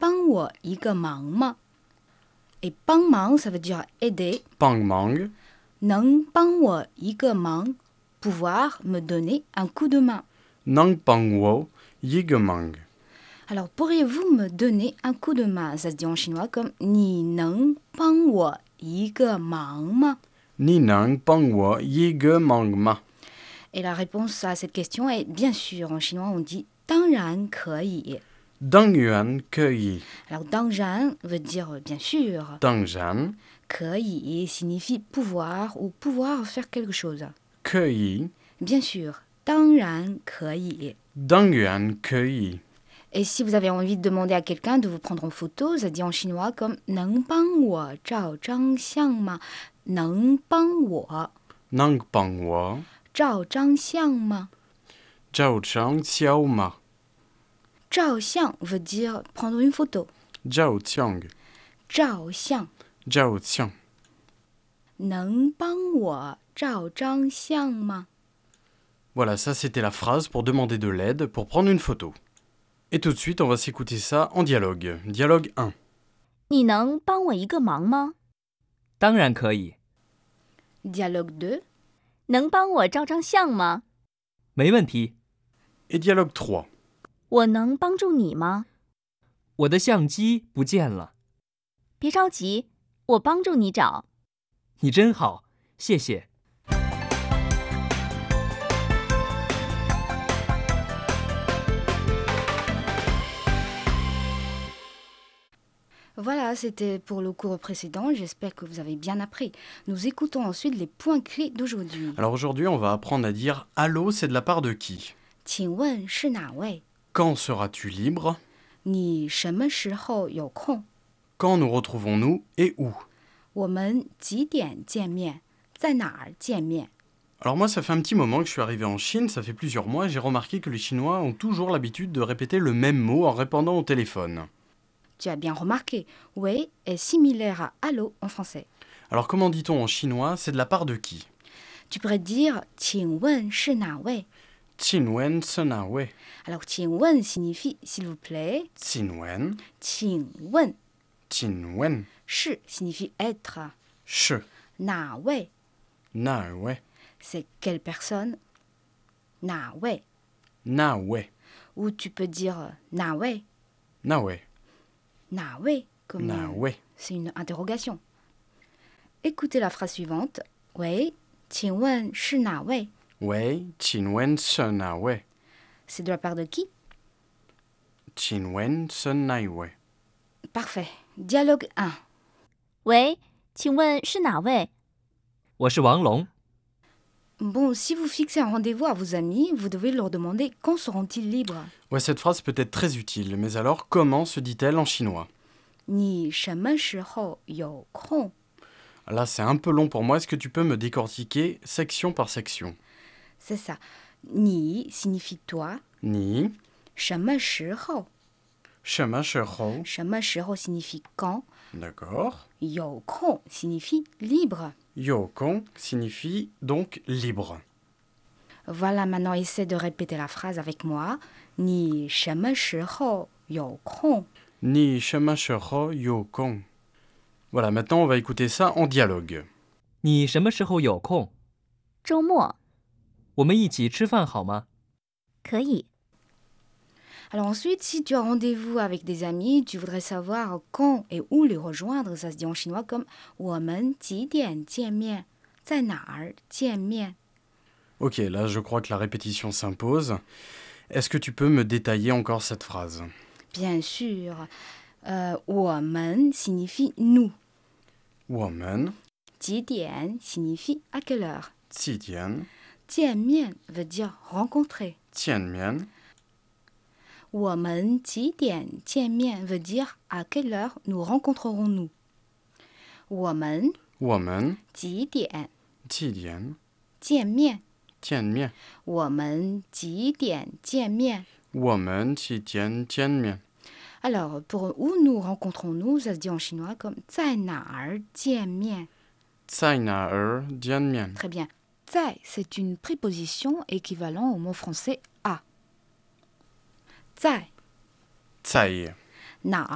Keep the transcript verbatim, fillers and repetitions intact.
帮我一个忙吗 Et 帮忙 ça veut dire aider. Pang mang. 能帮我一个忙 pouvoir me donner un coup de main. Nang pang wo yigemang. Alors, pourriez-vous me donner un coup de main? Ça se dit en chinois comme 你能帮我一个忙吗 Ni nang pang wo yigemang ma. Et la réponse à cette question est bien sûr. En chinois, on dit 当然可以. Dang yuan ke yi. Alors, 当然 veut dire bien sûr. Dang jan 可以 signifie pouvoir ou pouvoir faire quelque chose. ke yi. Bien sûr, 当然可以. Dang yuan ke yi. Et si vous avez envie de demander à quelqu'un de vous prendre en photo, ça dit en chinois comme 能帮我照张相吗能帮我 Nang pang wo 照张相吗 jiao chang xiao ma. 照相 veut dire prendre une photo. Jiao qiang. 照相 Jiao qiang. 能帮我照张相吗 Voilà, ça c'était la phrase pour demander de l'aide pour prendre une photo. Et tout de suite, on va s'écouter ça en dialogue. Dialogue un. 你能帮我一个忙吗？ 当然可以， Dialogue deux. 能帮我照张相吗？ 没问题。 Et dialogue trois. 我能帮助你吗？ 我的相机不见了， 别着急，我帮助你找。 你真好，谢谢。 Voilà, c'était pour le cours précédent. J'espère que vous avez bien appris. Nous écoutons ensuite les points clés d'aujourd'hui. Alors aujourd'hui, on va apprendre à dire « Allô, c'est de la part de qui ?» 请问是哪位 Quand seras-tu libre 你什么时候有空 Quand nous retrouvons-nous et où 我们几点见面在哪儿见面 Alors moi, ça fait un petit moment que je suis arrivé en Chine, ça fait plusieurs mois, et j'ai remarqué que les Chinois ont toujours l'habitude de répéter le même mot en répondant au téléphone. Tu as bien remarqué, oui est similaire à allô en français. Alors comment dit-on en chinois « c'est de la part de qui » Tu pourrais dire 请问是哪位 Qinwen senawe. Alors 请问 signifie s'il vous plaît, Qinwen, 请问 Qinwen, 是 signifie être, shi, 哪位 nawe, c'est quelle personne 哪位 nawe, ou tu peux dire 哪位 nawe, 哪位 comme euh, nawe. c'est une interrogation. Écoutez la phrase suivante. Oui, 请问是哪位 Wei, Qinwen senawe, C'est de la part de qui Qinwen senaiwe. Parfait. Dialogue un. 喂，请问是哪位？ 我是王龙， Bon, si vous fixez un rendez-vous à vos amis, vous devez leur demander quand seront-ils libres. Ouais, cette phrase peut être très utile, mais alors comment se dit-elle en chinois 你什么时候有空 Là, c'est un peu long pour moi, est-ce que tu peux me décortiquer section par section C'est ça. Ni signifie toi. Ni, 什么时候 shema shero, 什么时候 signifie quand. d'accord. 有空 signifie libre. Yokong signifie donc libre. Voilà, maintenant essaie de répéter la phrase avec moi. 你什么时候有空 Ni shema shero yokong. Voilà, maintenant on va écouter ça en dialogue. 你什么时候有空？ 周末我们一起吃饭好吗？ 可以。 Alors ensuite, si tu as rendez-vous avec des amis, tu voudrais savoir quand et où les rejoindre. Ça se dit en chinois comme 我们几点见面在哪儿见面 Ok, là je crois que la répétition s'impose. Est-ce que tu peux me détailler encore cette phrase Bien sûr. Euh, 我们 signifie nous. Woman, 几点 signifie à quelle heure. Tsidian, 见面 veut dire rencontrer. Tianmian, 我们几点见面 veut dire à quelle heure nous rencontrerons-nous. 我们 Woman, 几点 Tidian, 见面 Tianmian. 我们几点见面 Woman, Tidian, Tianmian. Alors, pour où nous rencontrons-nous, ça se dit en chinois comme 在哪儿见面 Tsaina er, Dianmian. Très bien. 在 c'est une préposition équivalent au mot français à. 在 Tsai, 哪